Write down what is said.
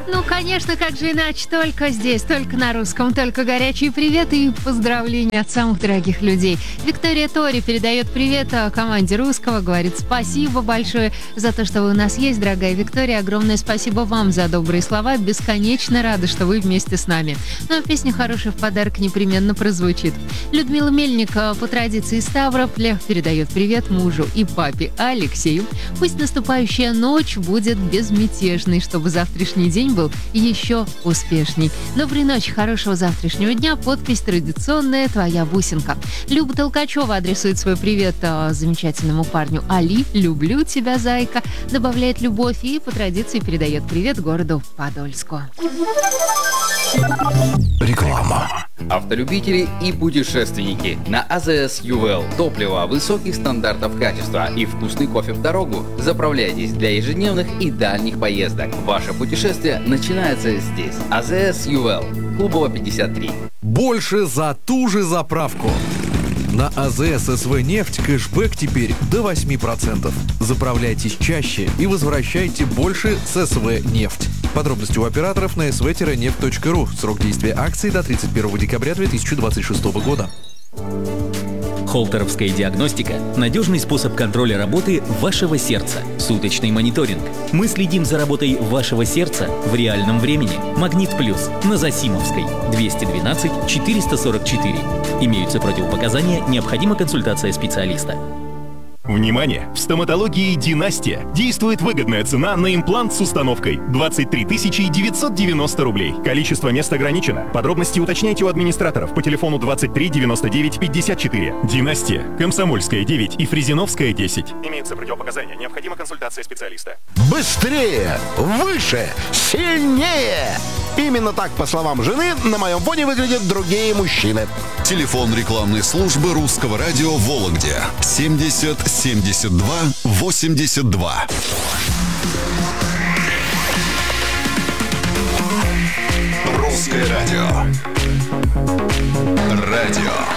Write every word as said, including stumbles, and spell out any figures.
Ну, конечно, как же иначе, только здесь, только на русском, только горячие приветы и поздравления от самых дорогих людей. Виктория Тори передает привет команде русского, говорит спасибо большое за то, что вы у нас есть, дорогая Виктория. Огромное спасибо вам за добрые слова, бесконечно рада, что вы вместе с нами. Ну, а песня хорошая в подарок непременно прозвучит. Людмила Мельник по традиции Ставрополя передает привет мужу и папе Алексею. Пусть наступающая ночь будет безмятежной, чтобы завтрашний день был еще успешней. Доброй ночи, хорошего завтрашнего дня. Подпись традиционная «Твоя бусинка». Люба Толкачева адресует свой привет э, замечательному парню Али. «Люблю тебя, зайка». Добавляет любовь и по традиции передает привет городу Подольску. Реклама. Автолюбители и путешественники на АЗС ЮВЕЛ. Топливо высоких стандартов качества и вкусный кофе в дорогу. Заправляйтесь для ежедневных и дальних поездок. Ваше путешествие начинается здесь. АЗС ЮВЕЛ. Клубова пятьдесят три. Больше за ту же заправку. На АЗС СВ «Нефть» кэшбэк теперь до восемь процентов. Заправляйтесь чаще и возвращайте больше с СВ «Нефть». Подробности у операторов на эс вэ нефть точка ру. Срок действия акции до тридцать первого декабря две тысячи двадцать шестого года. Холтеровская диагностика – надежный способ контроля работы вашего сердца. Суточный мониторинг. Мы следим за работой вашего сердца в реальном времени. Магнит Плюс на Засимовской. двести двенадцать четыреста сорок четыре. Имеются противопоказания, необходима консультация специалиста. Внимание! В стоматологии «Династия» действует выгодная цена на имплант с установкой – двадцать три тысячи девятьсот девяносто рублей. Количество мест ограничено. Подробности уточняйте у администраторов по телефону двадцать три девяносто девять пятьдесят четыре. «Династия», Комсомольская девять и Фрезеновская десять. Имеются противопоказания. Необходима консультация специалиста. Быстрее! Выше! Сильнее! Именно так, по словам жены, на моем фоне выглядят другие мужчины. Телефон рекламной службы Русского радио в Вологде. семьдесят семьдесят два восемьдесят два. Русское радио. Радио